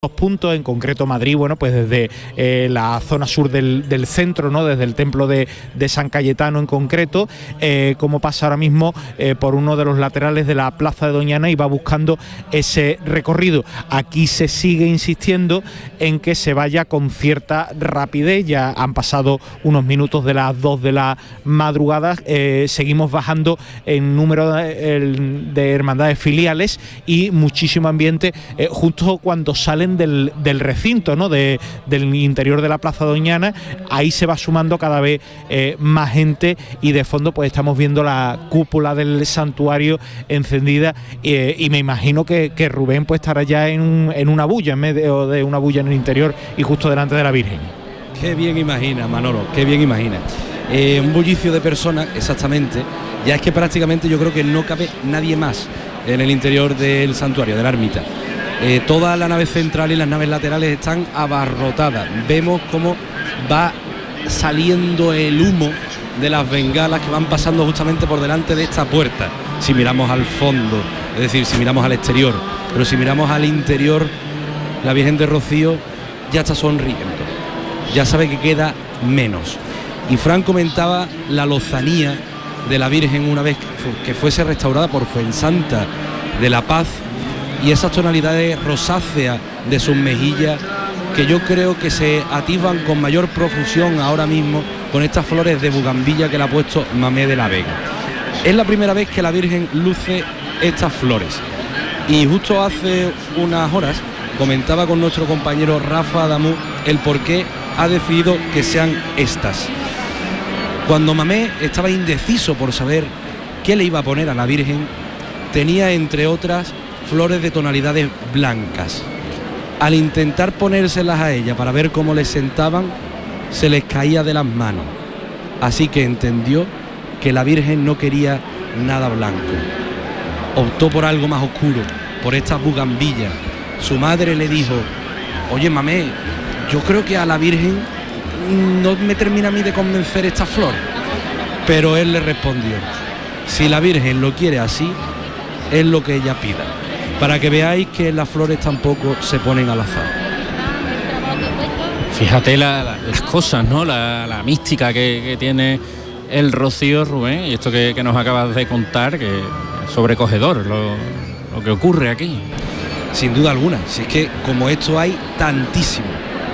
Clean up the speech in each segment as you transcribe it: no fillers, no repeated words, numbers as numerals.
puntos, en concreto Madrid, bueno, pues desde la zona sur del centro, ¿no? Desde el templo de San Cayetano en concreto, como pasa ahora mismo por uno de los laterales de la plaza de Doñana y va buscando ese recorrido. Aquí se sigue insistiendo en que se vaya con cierta rapidez, ya han pasado unos minutos de las 2 de la madrugada, seguimos bajando en número de hermandades filiales y muchísimo ambiente justo cuando salen del recinto, ¿no? Del interior de la plaza Doñana. Ahí se va sumando cada vez más gente y de fondo pues estamos viendo la cúpula del santuario encendida y me imagino que Rubén pues estará ya en una bulla, en medio de una bulla en el interior y justo delante de la Virgen. Qué bien imagina, Manolo, qué bien imagina. Un bullicio de personas, exactamente. Ya es que prácticamente yo creo que no cabe nadie más en el interior del santuario, de la ermita. Toda la nave central y las naves laterales están abarrotadas. Vemos cómo va saliendo el humo de las bengalas que van pasando justamente por delante de esta puerta. Si miramos al fondo, es decir, si miramos al exterior, pero si miramos al interior, la Virgen de Rocío ya está sonriendo. Ya sabe que queda menos. Y Fran comentaba la lozanía de la Virgen una vez que fuese restaurada por Fuensanta de la Paz, y esas tonalidades rosáceas de sus mejillas que yo creo que se atisban con mayor profusión ahora mismo con estas flores de bugambilla que le ha puesto Mamé de la Vega. Es la primera vez que la Virgen luce estas flores y justo hace unas horas comentaba con nuestro compañero Rafa Adamú el por qué ha decidido que sean estas. Cuando Mamé estaba indeciso por saber qué le iba a poner a la Virgen, tenía entre otras flores de tonalidades blancas. Al intentar ponérselas a ella para ver cómo les sentaban, se les caía de las manos. Así que entendió que la Virgen no quería nada blanco. Optó por algo más oscuro, por estas bugambillas. Su madre le dijo: oye, Mamé, yo creo que a la Virgen no me termina a mí de convencer esta flor. Pero él le respondió: si la Virgen lo quiere así, es lo que ella pida. Para que veáis que las flores tampoco se ponen al azar. Fíjate las cosas, ¿no? La mística que tiene el Rocío, Rubén, y esto que nos acabas de contar, que es sobrecogedor lo que ocurre aquí. Sin duda alguna, si es que como esto hay tantísimo,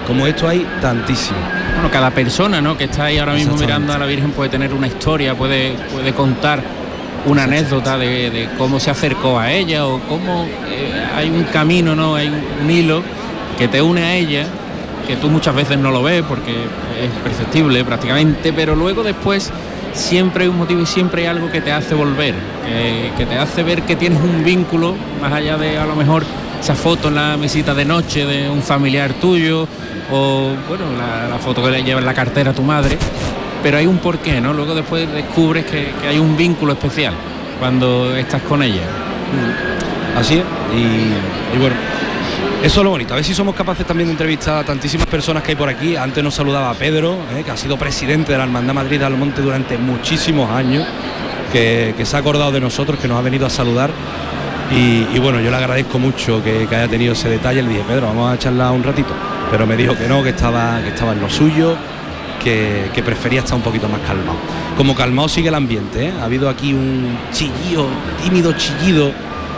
Bueno, cada persona, ¿no?, que está ahí ahora mismo mirando a la Virgen puede tener una historia, puede contar una anécdota de cómo se acercó a ella o cómo hay un camino, ¿no?, hay un hilo que te une a ella, que tú muchas veces no lo ves porque es perceptible prácticamente, pero luego después siempre hay un motivo y siempre hay algo que te hace volver, que te hace ver que tienes un vínculo más allá de a lo mejor esa foto en la mesita de noche de un familiar tuyo o bueno, la foto que le lleva en la cartera a tu madre. Pero hay un porqué, ¿no? Luego después descubres que hay un vínculo especial cuando estás con ella. Así es, y bueno, eso es lo bonito. A ver si somos capaces también de entrevistar a tantísimas personas que hay por aquí. Antes nos saludaba Pedro, que ha sido presidente de la Hermandad Madrid de Almonte durante muchísimos años, que se ha acordado de nosotros, que nos ha venido a saludar. Y bueno, yo le agradezco mucho que haya tenido ese detalle. Le dije: Pedro, vamos a charlar un ratito. Pero me dijo que no, que estaba en lo suyo, que prefería estar un poquito más calmado. Como calmado sigue el ambiente, ¿eh? Ha habido aquí un chillido, tímido chillido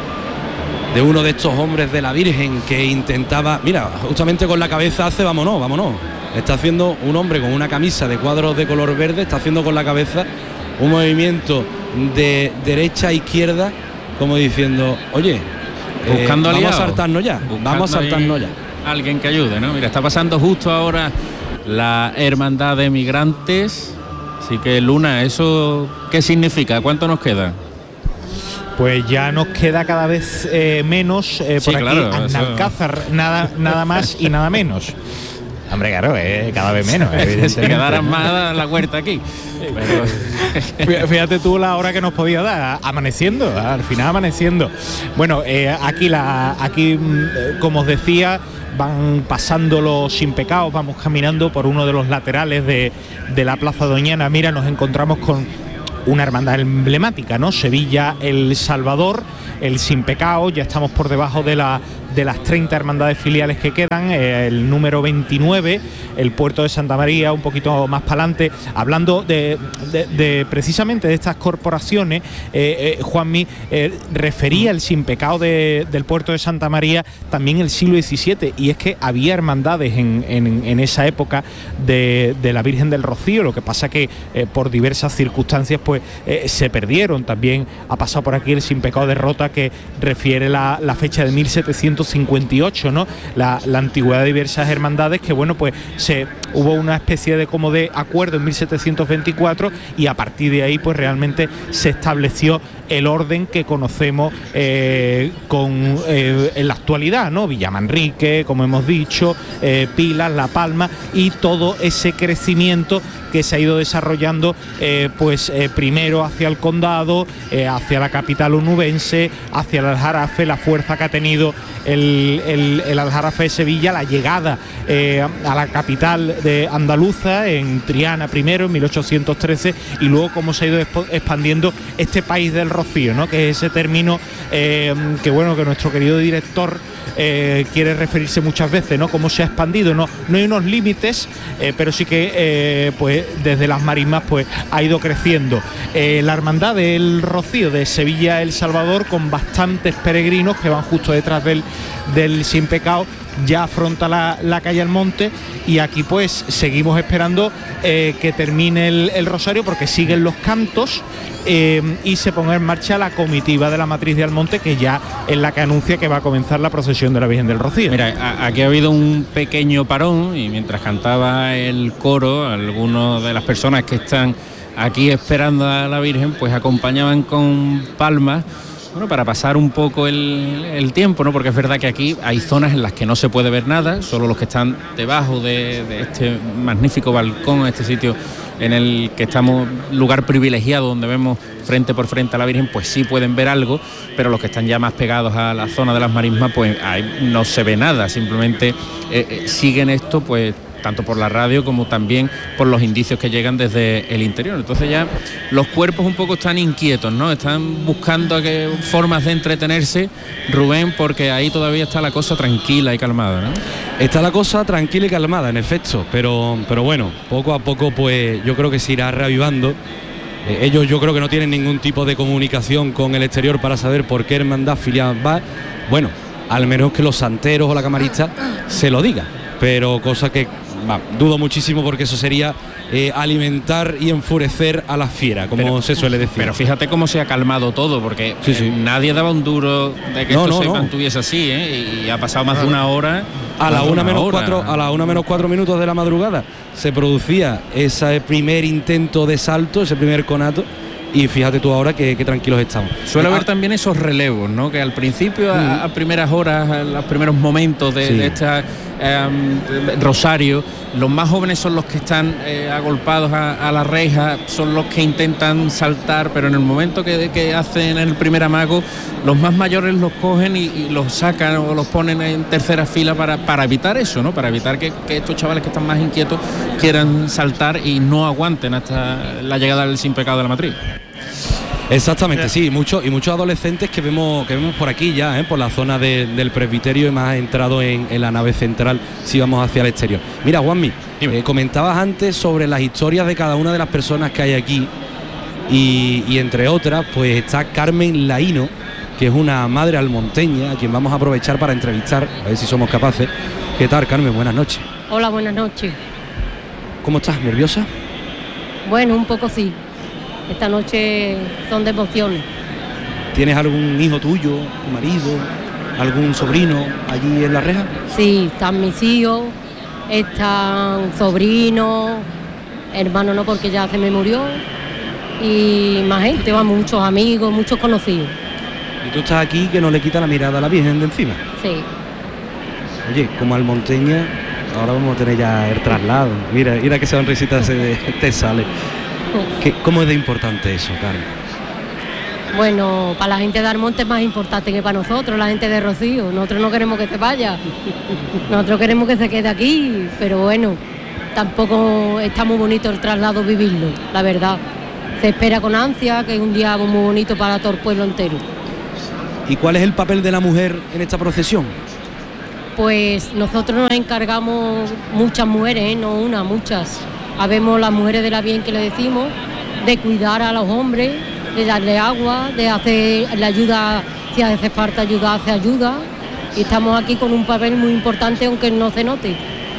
de uno de estos hombres de la Virgen que intentaba, mira, justamente con la cabeza hace vámonos. Está haciendo un hombre con una camisa de cuadros de color verde, está haciendo con la cabeza un movimiento de derecha a izquierda, como diciendo: oye, buscando vamos a saltarnos ya, alguien que ayude, ¿no? Mira, está pasando justo ahora la Hermandad de Migrantes. Así que, Luna, ¿eso qué significa? ¿Cuánto nos queda? Pues ya nos queda cada vez menos por aquí, claro, Alcázar, nada más y nada menos. Hombre, claro, cada vez menos, evidentemente. Si quedaran más la huerta aquí. Pero fíjate tú la hora que nos podía dar, amaneciendo, al final amaneciendo. Bueno, aquí como os decía, van pasando los sin pecados, vamos caminando por uno de los laterales de la Plaza Doñana. Mira, nos encontramos con una hermandad emblemática, ¿no? Sevilla El Salvador, el Sin Pecado. Ya estamos por debajo de la de las 30 hermandades filiales que quedan, el número 29, el puerto de Santa María, un poquito más para adelante, hablando de precisamente de estas corporaciones. Juanmi refería el sin pecado del puerto de Santa María también el siglo XVII, y es que había hermandades en esa época de la Virgen del Rocío. Lo que pasa que por diversas circunstancias pues se perdieron. También ha pasado por aquí el sin pecado de Rota, que refiere la fecha de 1758, ¿no? La antigüedad de diversas hermandades, que bueno, pues hubo una especie de como de acuerdo en 1724, y a partir de ahí pues realmente se estableció el orden que conocemos en la actualidad, ¿no? Villamanrique, como hemos dicho, Pilas, La Palma, y todo ese crecimiento que se ha ido desarrollando primero hacia el condado, hacia la capital onubense, hacia el Aljarafe, la fuerza que ha tenido el Aljarafe de Sevilla, la llegada a la capital de andaluza en Triana primero en 1813, y luego cómo se ha ido expandiendo este país del Rocío, ¿no? Que es ese término que nuestro querido director quiere referirse muchas veces, ¿no? Cómo se ha expandido, no hay unos límites, pero sí que desde las marismas pues ha ido creciendo. La hermandad del Rocío de Sevilla El Salvador, con bastantes peregrinos que van justo detrás del sin pecado, ya afronta la calle Almonte, y aquí pues seguimos esperando que termine el rosario, porque siguen los cantos y se ponga en marcha la comitiva de la matriz de Almonte, que ya es la que anuncia que va a comenzar la procesión de la Virgen del Rocío. Mira, aquí ha habido un pequeño parón, y mientras cantaba el coro, algunas de las personas que están aquí esperando a la Virgen pues acompañaban con palmas, bueno, para pasar un poco el tiempo, ¿no? Porque es verdad que aquí hay zonas en las que no se puede ver nada, solo los que están debajo de este magnífico balcón, este sitio en el que estamos, lugar privilegiado donde vemos frente por frente a la Virgen, pues sí pueden ver algo, pero los que están ya más pegados a la zona de las marismas, pues ahí no se ve nada, simplemente siguen esto pues tanto por la radio como también por los indicios que llegan desde el interior. Entonces ya los cuerpos un poco están inquietos, ¿no? Están buscando formas de entretenerse, Rubén, porque ahí todavía está la cosa tranquila y calmada, ¿no? Está la cosa tranquila y calmada, en efecto, pero bueno, poco a poco pues yo creo que se irá reavivando. Ellos yo creo que no tienen ningún tipo de comunicación con el exterior para saber por qué hermandad filial va. Bueno, al menos que los santeros o la camarista se lo diga, pero cosa que dudo muchísimo, porque eso sería alimentar y enfurecer a la fiera, como se suele decir. Pero fíjate cómo se ha calmado todo, porque nadie daba un duro de que esto se mantuviese así, y ha pasado más de una hora. A la 1 menos 4 minutos de la madrugada se producía ese primer intento de salto, ese primer conato, y fíjate tú ahora que tranquilos estamos. Suele haber también esos relevos, ¿no? Que al principio, a primeras horas, a los primeros momentos de esta rosario, los más jóvenes son los que están agolpados a la reja, son los que intentan saltar, pero en el momento que hacen el primer amago, los más mayores los cogen y los sacan o los ponen en tercera fila para evitar eso, ¿no? Para evitar que estos chavales que están más inquietos quieran saltar y no aguanten hasta la llegada del sin pecado de la matriz. Exactamente, sí, muchos adolescentes que vemos por aquí ya, por la zona del presbiterio, y más entrado en la nave central si vamos hacia el exterior. Mira, Juanmi, comentabas antes sobre las historias de cada una de las personas que hay aquí, y entre otras pues está Carmen Laíno, que es una madre almonteña, a quien vamos a aprovechar para entrevistar, a ver si somos capaces. ¿Qué tal, Carmen? Buenas noches. Hola, buenas noches. ¿Cómo estás? ¿Nerviosa? Bueno, un poco sí. Esta noche son de emociones. ¿Tienes algún hijo tuyo, tu marido, algún sobrino allí en la reja? Sí, están mis hijos, están sobrinos, hermanos no, porque ya se me murió, y más gente, vamos, muchos amigos, muchos conocidos. ¿Y tú estás aquí que no le quita la mirada a la Virgen de encima? Sí. Oye, como almonteña, ahora vamos a tener ya el traslado. Mira qué sonrisita te sale. ¿Cómo es de importante eso, Carmen? Bueno, para la gente de Almonte es más importante que para nosotros, la gente de Rocío. Nosotros no queremos que se vaya, nosotros queremos que se quede aquí, pero bueno, tampoco está muy bonito el traslado vivirlo, la verdad. Se espera con ansia, que es un día muy bonito para todo el pueblo entero. ¿Y cuál es el papel de la mujer en esta procesión? pues nosotros nos encargamos, muchas mujeres, no una, muchas. Habemos las mujeres de la Virgen que le decimos, de cuidar a los hombres, de darle agua, de hacer la ayuda, si hace falta ayuda, hace ayuda. Y estamos aquí con un papel muy importante, aunque no se note.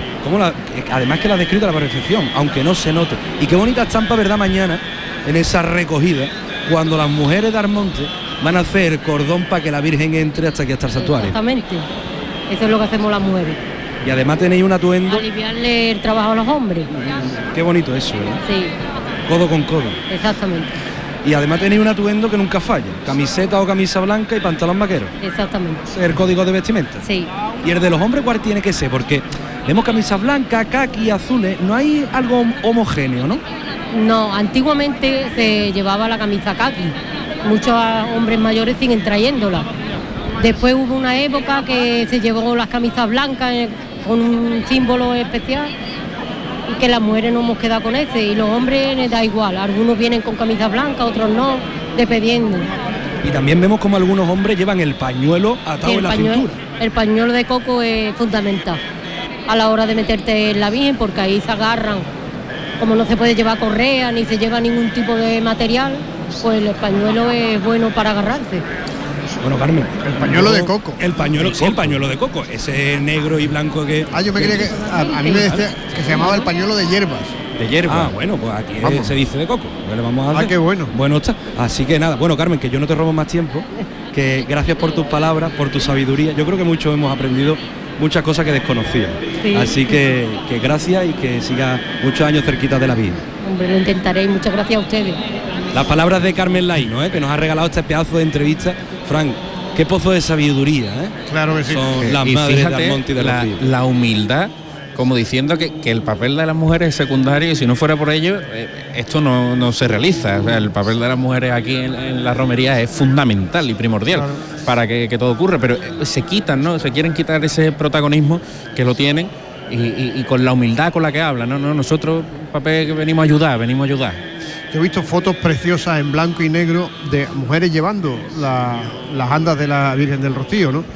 Además que la ha descrito a la perfección, aunque no se note. Y qué bonita estampa, ¿verdad? Mañana, en esa recogida, cuando las mujeres de Armonte van a hacer cordón para que la Virgen entre hasta aquí, hasta el santuario. Exactamente. Eso es lo que hacemos las mujeres. Y además tenéis un atuendo. Aliviarle el trabajo a los hombres. Qué bonito eso, ¿verdad? Sí. Codo con codo. Exactamente. Y además tenéis un atuendo que nunca falla. Camiseta o camisa blanca y pantalón vaquero. Exactamente. Ese es el código de vestimenta. Sí. Y el de los hombres, ¿cuál tiene que ser? Porque vemos camisas blancas, kaki, azules. No hay algo homogéneo, ¿no? No, antiguamente se llevaba la camisa kaki. Muchos hombres mayores siguen trayéndola. Después hubo una época que se llevó las camisas blancas con un símbolo especial y que las mujeres nos hemos quedado con ese, y los hombres les da igual, algunos vienen con camisas blancas, otros no, dependiendo. Y también vemos como algunos hombres llevan el pañuelo atado en la cintura. El pañuelo de coco es fundamental a la hora de meterte en la Virgen, porque ahí se agarran, como no se puede llevar correa ni se lleva ningún tipo de material, pues el pañuelo es bueno para agarrarse. Bueno, Carmen, el pañuelo de coco. El pañuelo de coco, ese negro y blanco que... Yo me creía que a mí me decía que se llamaba el pañuelo de hierbas. De hierba. Bueno, pues aquí se dice de coco. Pues le vamos a hacer. Qué bueno. Bueno está. Así que nada, bueno, Carmen, que yo no te robo más tiempo, que gracias por tus palabras, por tu sabiduría. Yo creo que muchos hemos aprendido muchas cosas que desconocíamos. Sí. Así que gracias y que siga muchos años cerquita de la vida. Hombre, lo intentaré y muchas gracias a ustedes. Las palabras de Carmen Laíno, que nos ha regalado este pedazo de entrevista. Frank, qué pozo de sabiduría, Claro que sí. Son las y madres fíjate, de Armonte y de Rocío. La humildad, como diciendo que el papel de las mujeres es secundario y si no fuera por ello, esto no se realiza. O sea, el papel de las mujeres aquí en la romería es fundamental y primordial para que todo ocurra, pero se quitan, ¿no? Se quieren quitar ese protagonismo que lo tienen y con la humildad con la que hablan, ¿no? Nosotros, papel que venimos a ayudar. Yo he visto fotos preciosas en blanco y negro de mujeres llevando las andas de la Virgen del Rocío, ¿no?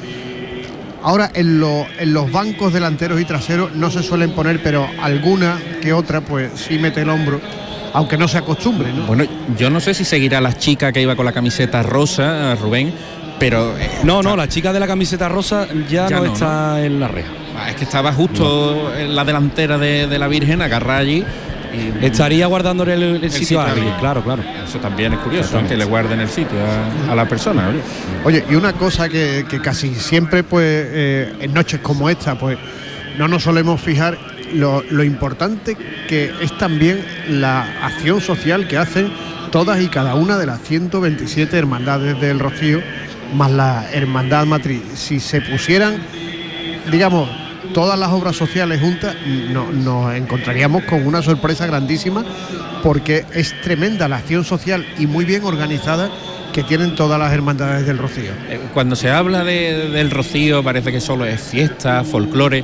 Ahora en los bancos delanteros y traseros no se suelen poner, pero alguna que otra pues sí mete el hombro, aunque no se acostumbre, ¿no? Bueno, yo no sé si seguirá la chica que iba con la camiseta rosa, Rubén, pero... No, la chica de la camiseta rosa ya no está en la reja. Es que estaba justo en la delantera de la Virgen, agarrada allí. Estaría guardándole el sitio a alguien, claro. Eso también es curioso, que le guarden el sitio a la persona. Oye, y una cosa que casi siempre, pues, en noches como esta, pues, no nos solemos fijar lo importante que es también la acción social que hacen todas y cada una de las 127 hermandades del Rocío, más la hermandad matriz. Si se pusieran, digamos, todas las obras sociales juntas, nos encontraríamos con una sorpresa grandísima, porque es tremenda la acción social y muy bien organizada que tienen todas las hermandades del Rocío. Cuando se habla del Rocío parece que solo es fiesta, folclore,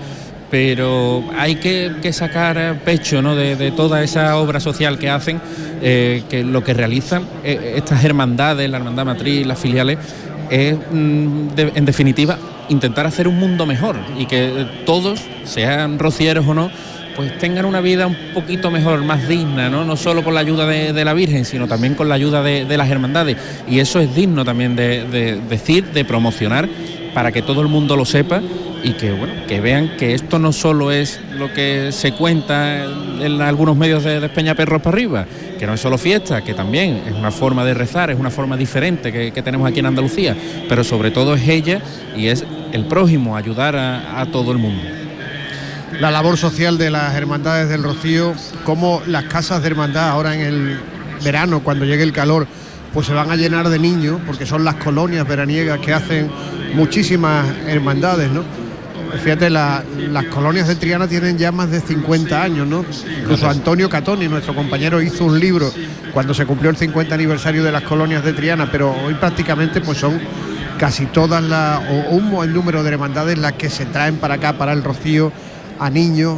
pero hay que sacar pecho, ¿no?, de toda esa obra social que hacen, que lo que realizan estas hermandades, la hermandad matriz, las filiales, es en definitiva intentar hacer un mundo mejor y que todos, sean rocieros o no, pues tengan una vida un poquito mejor, más digna, no solo con la ayuda de la Virgen, sino también con la ayuda de las hermandades. Y eso es digno también de decir, de promocionar, para que todo el mundo lo sepa y que vean que esto no solo es lo que se cuenta en algunos medios de Peñaperros para arriba, que no es solo fiesta, que también es una forma de rezar, es una forma diferente que tenemos aquí en Andalucía, pero sobre todo es ella y es el prójimo, ayudar a todo el mundo. La labor social de las hermandades del Rocío, como las casas de hermandad ahora en el verano, cuando llegue el calor, pues se van a llenar de niños, porque son las colonias veraniegas que hacen muchísimas hermandades, ¿no? Fíjate, las colonias de Triana tienen ya más de 50 años, ¿no? Incluso Antonio Catoni, nuestro compañero, hizo un libro cuando se cumplió el 50 aniversario de las colonias de Triana, pero hoy prácticamente pues son casi todas un buen número de hermandades las que se traen para acá, para el Rocío, a niños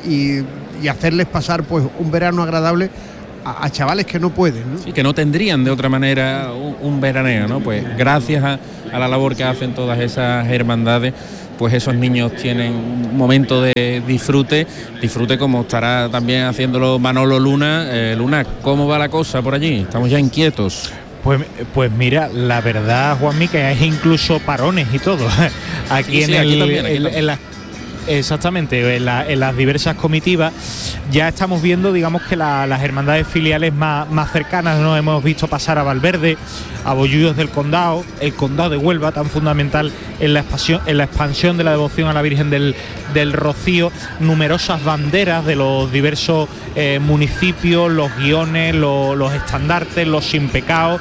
y hacerles pasar pues un verano agradable a chavales que no pueden, ¿no? Sí, que no tendrían de otra manera un veraneo, ¿no? Pues gracias a la labor que hacen todas esas hermandades, pues esos niños tienen un momento de disfrute como estará también haciéndolo Manolo Luna. Luna, ¿cómo va la cosa por allí? Estamos ya inquietos. Pues mira, la verdad, Juanmi, que es incluso parones y todo. Aquí aquí también. Exactamente, en las diversas comitivas ya estamos viendo, digamos, que las hermandades filiales más cercanas, ¿no? Hemos visto pasar a Valverde, a Bollullos del Condado, el Condado de Huelva, tan fundamental en la expansión de la devoción a la Virgen del Rocío, numerosas banderas de los diversos municipios, los guiones, los estandartes, los sin pecado.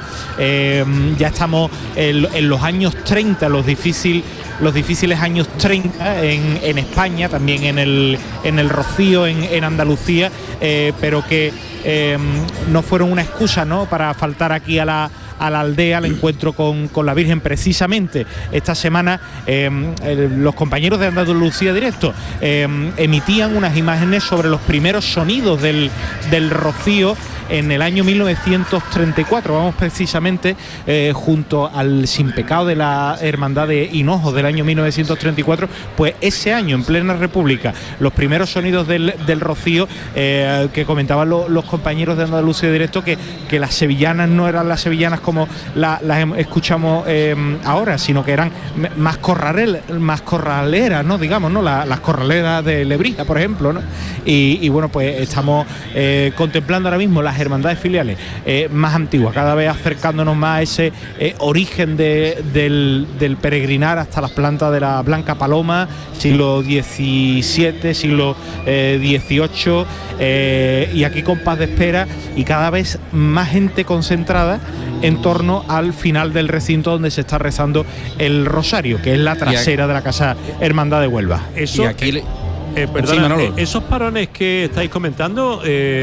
Ya estamos en los años 30, los difíciles años 30 en España, también en el Rocío, en Andalucía, pero que no fueron una excusa, ¿no?, para faltar aquí a la aldea, al encuentro con la Virgen. Precisamente esta semana los compañeros de Andalucía Directo emitían unas imágenes sobre los primeros sonidos del Rocío en el año 1934. Vamos precisamente junto al Sin Pecado de la Hermandad de Hinojos del año 1934, pues ese año, en plena República, los primeros sonidos del Rocío, que comentaban los compañeros de Andalucía Directo, que las sevillanas no eran las sevillanas como las escuchamos ahora, sino que eran más corraleras, ¿no?, digamos, ¿no?, las corraleras de Lebrija, por ejemplo, ¿no? Y bueno, pues estamos contemplando ahora mismo las hermandades filiales más antiguas, cada vez acercándonos más a ese origen del peregrinar hasta las plantas de la Blanca Paloma, siglo XVII, siglo XVIII, y aquí compás de espera y cada vez más gente concentrada en torno al final del recinto donde se está rezando el rosario, que es la trasera de la Casa Hermandad de Huelva. Eso, y aquí perdona, esos parones que estáis comentando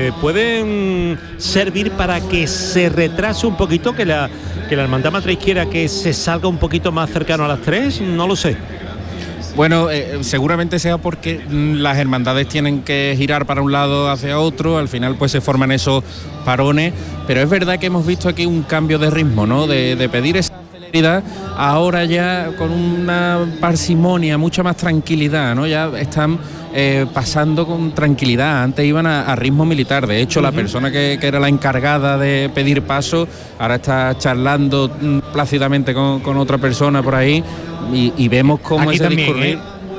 pueden servir para que se retrase un poquito, que la Hermandad Matriz quiera que se salga un poquito más cercano a las 3, no lo sé. Bueno, seguramente sea porque las hermandades tienen que girar para un lado hacia otro, al final pues se forman esos parones, pero es verdad que hemos visto aquí un cambio de ritmo, ¿no?, de pedir esa celeridad, ahora ya con una parsimonia, mucha más tranquilidad, ¿no? Ya están pasando con tranquilidad. Antes iban a ritmo militar. De hecho, la persona que era la encargada de pedir paso ahora está charlando plácidamente con otra persona por ahí y vemos cómo aquí ese también, discurrir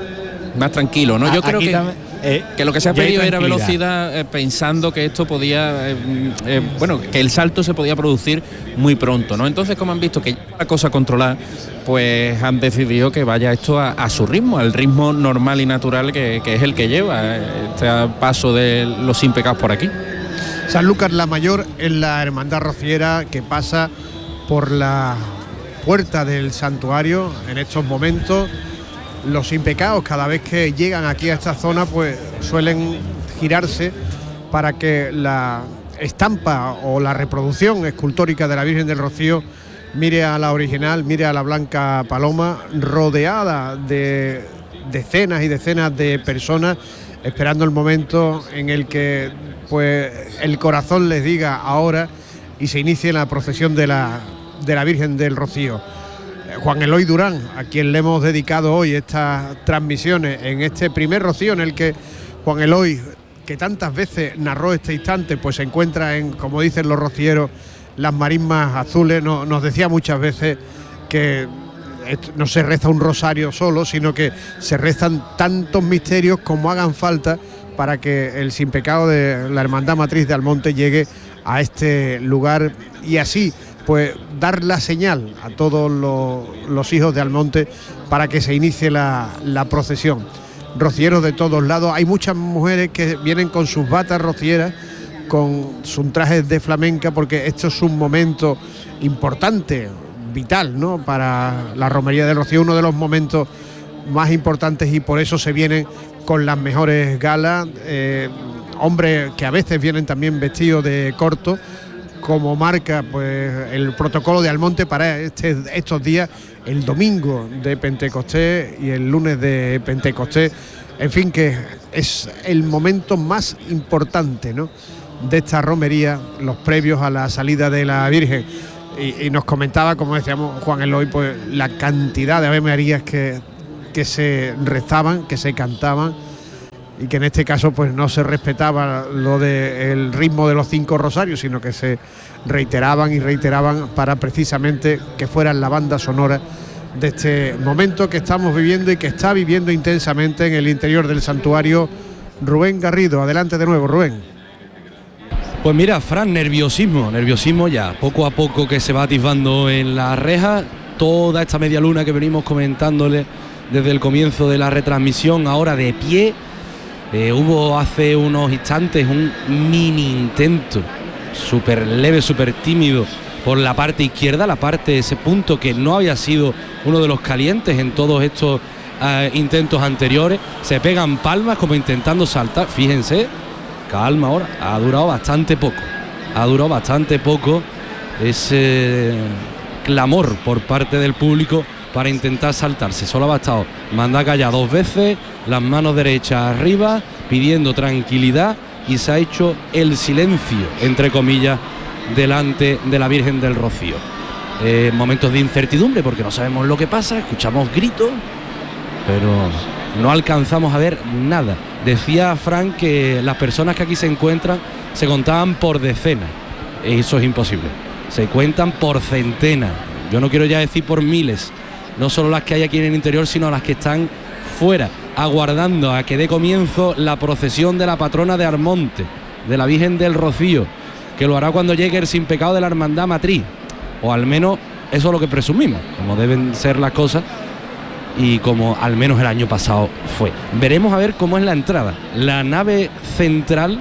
más tranquilo, ¿no? Yo creo que lo que se ha pedido era velocidad, pensando que esto podía, que el salto se podía producir muy pronto, ¿no? Entonces, como han visto que la cosa controlada, pues han decidido que vaya esto a su ritmo, al ritmo normal y natural que es el que lleva este paso de los Sin Pecados por aquí. Sanlúcar la Mayor es la hermandad rociera que pasa por la puerta del santuario en estos momentos. Los Sin Pecados, cada vez que llegan aquí a esta zona, pues suelen girarse para que la estampa o la reproducción escultórica de la Virgen del Rocío mire a la original, mire a la Blanca Paloma, rodeada de decenas y decenas de personas, esperando el momento en el que pues el corazón les diga ahora y se inicie la procesión de la Virgen del Rocío. Juan Eloy Durán, a quien le hemos dedicado hoy estas transmisiones en este primer rocío en el que Juan Eloy, que tantas veces narró este instante, pues se encuentra en, como dicen los rocieros, las marismas azules. Nos decía muchas veces que no se reza un rosario solo, sino que se rezan tantos misterios como hagan falta para que el Sin Pecado de la Hermandad Matriz de Almonte llegue a este lugar y así pues dar la señal a todos los hijos de Almonte para que se inicie la procesión. Rocieros de todos lados, hay muchas mujeres que vienen con sus batas rocieras, con sus trajes de flamenca, porque esto es un momento importante, vital, ¿no?, para la romería del Rocío, uno de los momentos más importantes, y por eso se vienen con las mejores galas, hombres que a veces vienen también vestidos de corto, como marca pues el protocolo de Almonte para estos días, el domingo de Pentecostés y el lunes de Pentecostés. En fin, que es el momento más importante, ¿no?, de esta romería, los previos a la salida de la Virgen. Y nos comentaba, como decíamos, Juan Eloy, pues la cantidad de Ave Marías que que se rezaban, que se cantaban, y que en este caso pues no se respetaba lo del ritmo de los 5 rosarios, sino que se reiteraban y reiteraban para precisamente que fueran la banda sonora de este momento que estamos viviendo y que está viviendo intensamente en el interior del santuario. Rubén Garrido, adelante de nuevo, Rubén. Pues mira, Fran, nerviosismo ya, poco a poco que se va atisbando en la reja, toda esta media luna que venimos comentándole desde el comienzo de la retransmisión, ahora de pie. Hubo hace unos instantes un mini intento, súper leve, súper tímido, por la parte izquierda, ese punto que no había sido uno de los calientes en todos estos intentos anteriores. Se pegan palmas como intentando saltar, fíjense. Calma ahora, ha durado bastante poco ese clamor por parte del público para intentar saltarse. Solo ha bastado mandar callar 2 veces, las manos derechas arriba, pidiendo tranquilidad, y se ha hecho el silencio, entre comillas, delante de la Virgen del Rocío. Momentos de incertidumbre porque no sabemos lo que pasa, escuchamos gritos, pero no alcanzamos a ver nada. Decía Frank que las personas que aquí se encuentran se contaban por decenas. Eso es imposible. Se cuentan por centenas. Yo no quiero ya decir por miles. No solo las que hay aquí en el interior, sino las que están fuera, aguardando a que dé comienzo la procesión de la patrona de Armonte, de la Virgen del Rocío, que lo hará cuando llegue el sin pecado de la Hermandad Matriz. O al menos eso es lo que presumimos, como deben ser las cosas. Y como al menos el año pasado fue. Veremos a ver cómo es la entrada. La nave central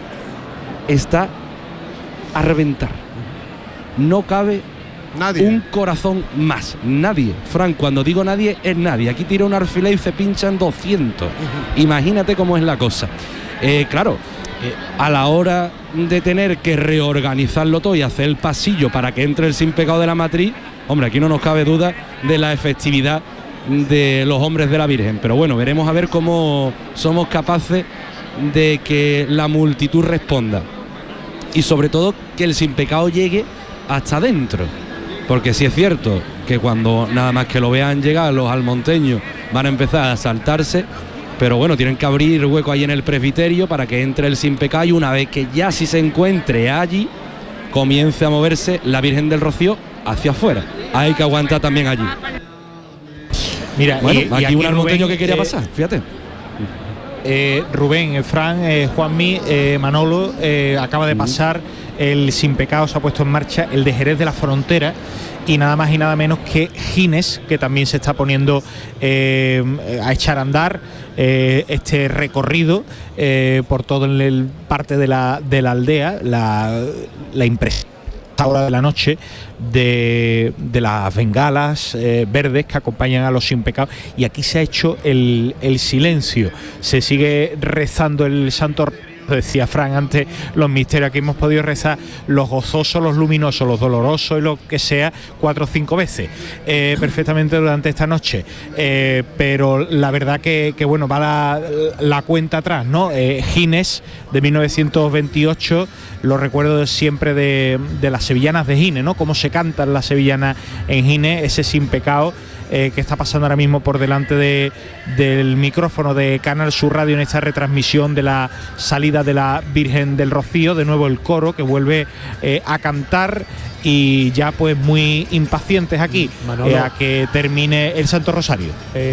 está a reventar. No cabe nadie. Un corazón más. Nadie. Fran, cuando digo nadie, es nadie. Aquí tira un alfiler y se pinchan 200. Imagínate cómo es la cosa. Claro, a la hora de tener que reorganizarlo todo y hacer el pasillo para que entre el sin pecado de la Matriz, hombre, aquí no nos cabe duda de la efectividad de los hombres de la Virgen, pero bueno, veremos a ver cómo somos capaces de que la multitud responda y sobre todo que el sin pecado llegue hasta adentro, porque sí es cierto que cuando nada más que lo vean llegar los almonteños van a empezar a saltarse, pero bueno, tienen que abrir hueco ahí en el presbiterio para que entre el sin pecado, y una vez que ya si se encuentre allí comience a moverse la Virgen del Rocío hacia afuera. Hay que aguantar también allí. Mira, bueno, aquí un almonteño que quería pasar, fíjate. Rubén, Fran, Juanmi, Manolo, acaba de pasar el sin pecado, se ha puesto en marcha el de Jerez de la Frontera, y nada más y nada menos que Gines, que también se está poniendo a echar a andar este recorrido por todo el parte de la aldea, la impresión hora de la noche de las bengalas verdes que acompañan a los sin pecado, y aquí se ha hecho el silencio, se sigue rezando el santo. Decía Fran antes, los misterios que hemos podido rezar, los gozosos, los luminosos, los dolorosos y lo que sea, 4 o 5 veces perfectamente durante esta noche, pero la verdad que bueno, va la cuenta atrás, ¿no? Gines de 1928, lo recuerdo siempre de las sevillanas de Gines, ¿no? Cómo se cantan las sevillanas en Gines, ese sin pecado que está pasando ahora mismo por delante del micrófono de Canal Sur Radio en esta retransmisión de la salida de la Virgen del Rocío. De nuevo el coro que vuelve a cantar, y ya pues muy impacientes aquí a que termine el Santo Rosario.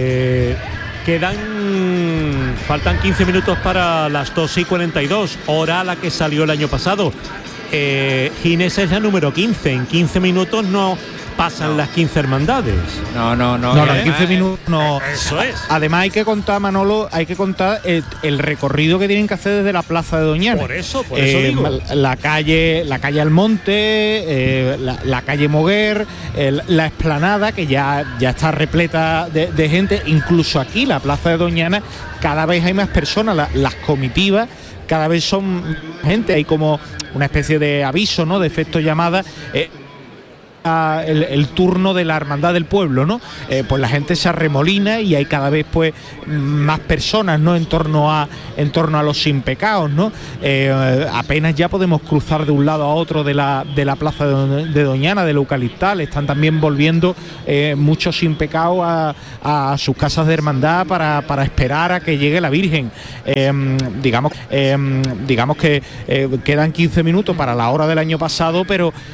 Faltan 15 minutos para las 2:42, hora a la que salió el año pasado. Gines es la número 15, en 15 minutos no pasan las 15 hermandades. No, en 15 minutos no. Eso es. Además hay que contar, Manolo, el recorrido que tienen que hacer desde la Plaza de Doñana. Por eso digo. La calle Almonte, la calle Moguer, la explanada, que ya está repleta de gente. Incluso aquí, la Plaza de Doñana, cada vez hay más personas, las comitivas cada vez son gente, hay como una especie de aviso, ¿no?, de efecto llamada. el turno de la hermandad del pueblo, ¿no? Pues la gente se arremolina y hay cada vez pues más personas, ¿no? En torno a los sin pecados, ¿no? Apenas ya podemos cruzar de un lado a otro de la plaza de Doñana, del Eucaliptal. Están también volviendo muchos sin pecados a sus casas de hermandad para esperar a que llegue la Virgen. Digamos que quedan 15 minutos para la hora del año pasado, pero